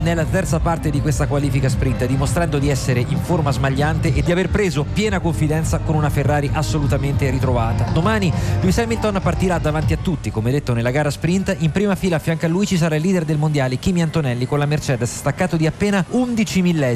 nella terza parte di questa qualifica sprint, dimostrando di essere in forma smagliante e di aver preso piena confidenza con una Ferrari assolutamente ritrovata. Domani Lewis Hamilton partirà davanti a tutti, come detto nella gara sprint. In prima fila a fianco a lui ci sarà il leader del mondiale Kimi Antonelli con la Mercedes, staccato di appena 11 millesimi